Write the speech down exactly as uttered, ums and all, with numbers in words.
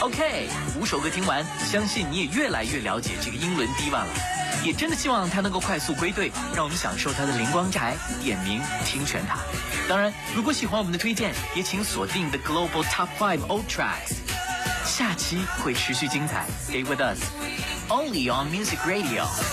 OK， 五首歌听完，相信你也越来越了解这个英伦 diva 了。也真的希望他能够快速归队，让我们享受他的灵光宅，点名听全他。当然，如果喜欢我们的推荐，也请锁定 The Global Top five Old Tracks。下期会持续精彩 ，Stay with us，only on Music Radio。